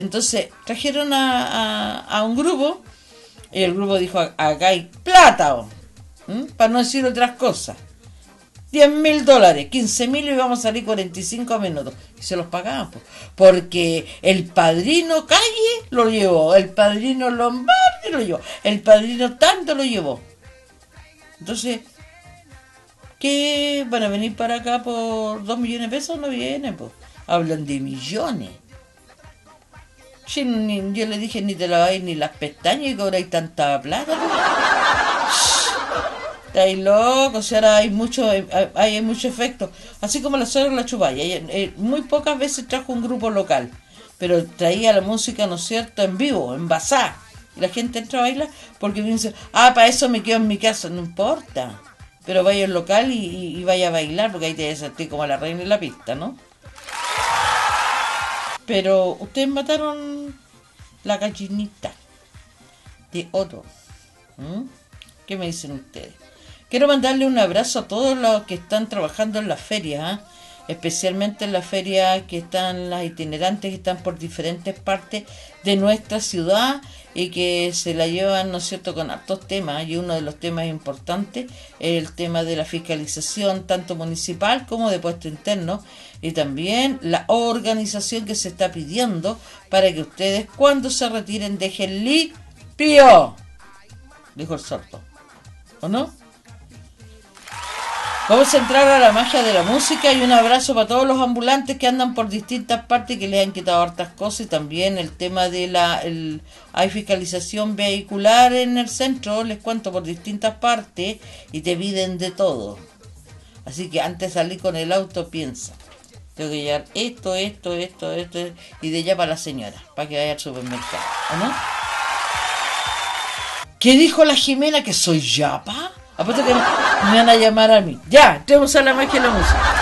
Entonces trajeron a un grupo y el grupo dijo, acá hay plata, para no decir otras cosas. $10.000, 15.000 y vamos a salir 45 minutos. Y se los pagaban, porque el padrino Calle lo llevó, el padrino Lombardi lo llevó, el padrino tanto lo llevó. Entonces, ¿qué? ¿Van a venir para acá por 2 millones de pesos? No vienen, pues. Hablan de millones. Yo le dije, ni te laváis ni las pestañas y cobráis tanta plata. Estáis locos, si ahora hay mucho efecto. Así como la suegra la chupalla. Muy pocas veces trajo un grupo local, pero traía la música, ¿no es cierto?, en vivo, en basá. Y la gente entra a bailar porque dice, para eso me quedo en mi casa. No importa, pero vaya al local y vaya a bailar, porque ahí te sentir como la reina en la pista, ¿no? Pero ustedes mataron la gallinita de oro. ¿Qué me dicen ustedes? Quiero mandarle un abrazo a todos los que están trabajando en las ferias, especialmente en las ferias que están las itinerantes que están por diferentes partes de nuestra ciudad y que se la llevan, ¿no es cierto?, con hartos temas, y uno de los temas importantes es el tema de la fiscalización tanto municipal como de puesto interno, y también la organización que se está pidiendo para que ustedes cuando se retiren dejen limpio, dijo el sordo, ¿o no? Vamos a entrar a la magia de la música y un abrazo para todos los ambulantes que andan por distintas partes que les han quitado hartas cosas, y también el tema de hay fiscalización vehicular en el centro, les cuento, por distintas partes, y te piden de todo. Así que antes de salir con el auto piensa, tengo que llevar esto, y de allá para la señora, para que vaya al supermercado, ¿o no? ¿Qué dijo la Jimena? ¿Que soy yapa? Apuesto que me van a llamar a mí. Ya, entremos a la magia de la música.